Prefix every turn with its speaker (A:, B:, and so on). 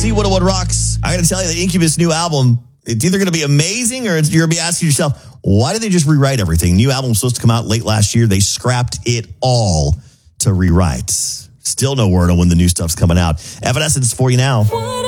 A: Z101 Rocks. I got to tell you, the Incubus new album, it's either going to be amazing or you're going to be asking yourself, why did they just rewrite everything? New album was supposed to come out late last year. They scrapped it all to rewrite. Still no word on when the new stuff's coming out. Evanescence for you now.